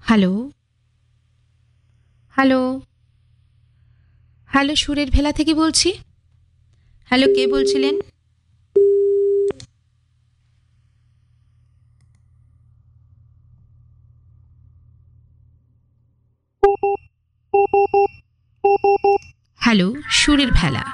Hello, hello, hello, সুরের ভেলা থেকে বলছি। হ্যালো, কে বলছিলেন? হ্যালো, সুরের ভেলা।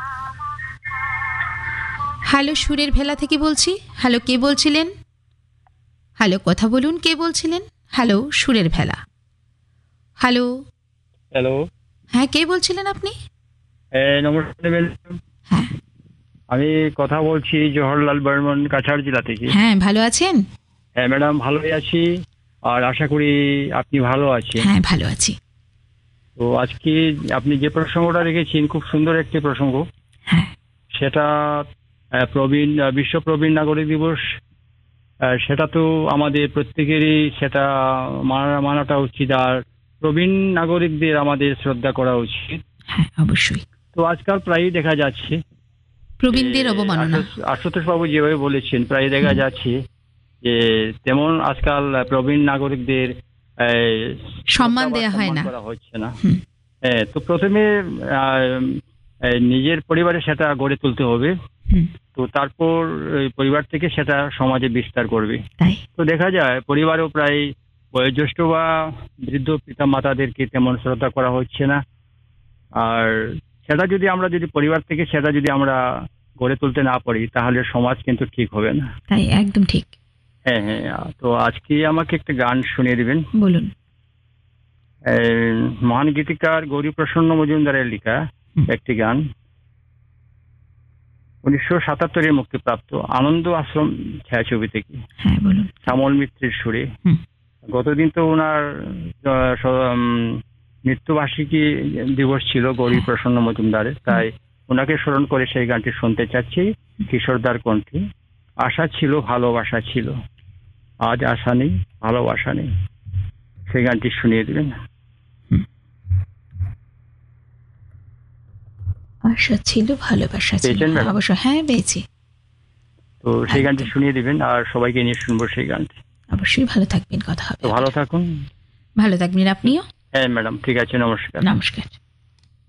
হ্যালো, সুরের ভেলা থেকে বলছি। হ্যালো, কে বলছিলেন? হ্যালো, কথা বলুন, কে বলছিলেন? হ্যালো, সুরের ভেলা। Hello, hello. হ্যাঁ, কে বলছিলেন আপনি? নমস্কার ম্যাডাম। হ্যাঁ, আমি কথা বলছি জওহরলাল বর্মন কাছাড় জেলা থেকে। হ্যাঁ, ভালো আছেন? হ্যাঁ ম্যাডাম, ভালোই আছি। আর আশা করি আপনি ভালো আছেন। হ্যাঁ, ভালো আছি। তো আজকে আপনি যে প্রসঙ্গটা রেখেছেন খুব সুন্দর একটি প্রসঙ্গ। হ্যাঁ, সেটা বিশ্ব প্রবীণ নাগরিক দিবস। সেটা তো আমাদের প্রত্যেকেরই সেটা মানাটা উচিত, আর প্রবীণ নাগরিকদের আমাদের শ্রদ্ধা করা উচিত। হ্যাঁ, অবশ্যই। তো আজকাল প্রায়ই দেখা যাচ্ছে প্রবীণদের অবমাননা। আশুতোষ বাবু যেভাবে বলেছেন, প্রায় দেখা যাচ্ছে যে তেমন আজকাল প্রবীণ নাগরিকদের সম্মান শ্রদ্ধা বা দেয়া হয় সম্মান না। করা হচ্ছে না। হুম, তো প্রথমে নিজের পরিবারে সেটা গড়ে তুলতে হবে। হুম, তো তারপর পরিবার থেকে সেটা সমাজে বিস্তার করবে। তাই। তো দেখা যায় পরিবারেও প্রায় বয়োজ্যেষ্ঠ বা বৃদ্ধ পিতা মাতাদেরকে তেমন শ্রদ্ধা করা হচ্ছে না। আর সেটা যদি পরিবার থেকে সেটা যদি আমরা গড়ে তুলতে না পারি, তাহলে সমাজ কিন্তু ঠিক হবে না। তাই, একদম ঠিক। হ্যাঁ হ্যাঁ। তো আজকে আমাকে একটা গান শুনিয়ে দিবেন। বলুন। মহান গীতিকার গৌরীপ্রসন্ন মজুমদারের লেখা হুম, একটি গান, 1977-এ মুক্তিপ্রাপ্ত, আনন্দ আশ্রম ছায়াছবি থেকে, হ্যাঁ, বলুন। শ্যামল মিত্রের সুরে। হুম, গতদিন তো ওনার মৃত্যুবার্ষিকী দিবস ছিল গৌরীপ্রসন্ন মজুমদারের, তাই ওনাকে স্মরণ করে সেই গানটি শুনতে চাচ্ছি কিশোরদার কণ্ঠে। আশা ছিল, ভালোবাসা ছিল, আজ আশা নেই, ভালোবাসা নেই। সেই গানটি শুনিয়ে দিবেন। হুম। আশা ছিল, ভালোবাসা ছিল। পেয়েছেন ম্যাডাম? অবশ্য, হ্যাঁ, পেয়েছি। তো সেই গানটি একদম। শুনিয়ে দিবেন, আর সবাইকে নিয়ে শুনবো সেই গানটি। অবশ্যই ভালো থাকবেন, কথা হবে তো ভালো আবার। থাকুন। ভালো থাকবেন আপনিও। হ্যাঁ ম্যাডাম, ঠিক আছে, নমস্কার। নমস্কার।